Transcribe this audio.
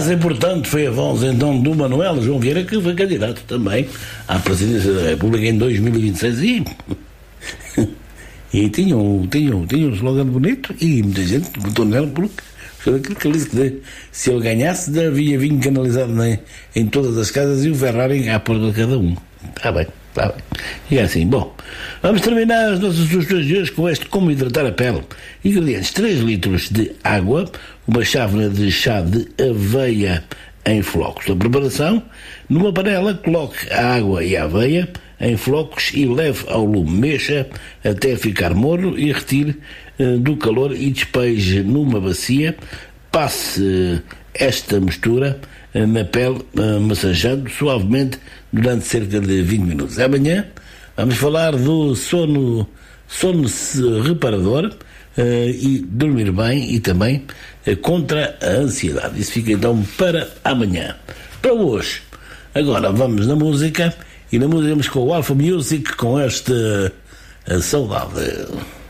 mais importante foi a voz então do Manuel João Vieira, que foi candidato também à presidência da República em 2026 e tinha um slogan bonito e muita gente votou nele porque foi aquilo que ele disse que se ele ganhasse havia vinho canalizado em todas as casas e o Ferrari à porta de cada um. Está bem. E é assim, bom, vamos terminar as nossas sugestões de hoje com este como hidratar a pele. Ingredientes: 3 litros de água, uma chávena de chá de aveia em flocos. A preparação: numa panela coloque a água e a aveia em flocos e leve ao lume, mexa até ficar morno e retire do calor e despeje numa bacia. Passe esta mistura na pele, massageando suavemente durante cerca de 20 minutos. Amanhã vamos falar do sono reparador e dormir bem e também contra a ansiedade. Isso fica então para amanhã. Para hoje, agora vamos na música, e na música vamos com o Alpha Music com esta saudade.